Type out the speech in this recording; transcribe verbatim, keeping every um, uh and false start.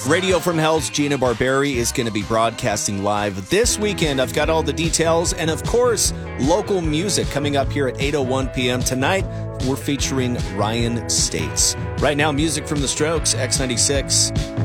Radio from Hell's Gina Barberi is going to be broadcasting live this weekend. I've got all the details. And, of course, local music coming up here at eight oh one p.m. tonight. We're featuring Ryan States. Right now, music from The Strokes, X ninety-six.